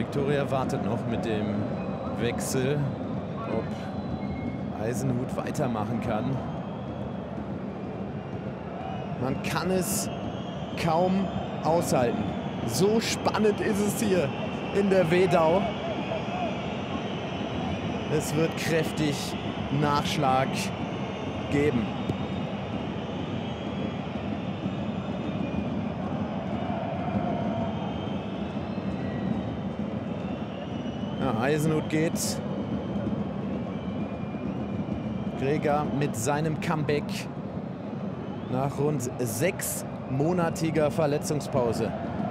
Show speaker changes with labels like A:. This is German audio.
A: Viktoria wartet noch mit dem Wechsel, ob Eisenhut weitermachen kann. Man kann es kaum aushalten. So spannend ist es hier in der Wedau. Es wird kräftig Nachschlag geben. Ja, Eisenhut geht. Greger mit seinem Comeback nach rund 6-monatiger Verletzungspause.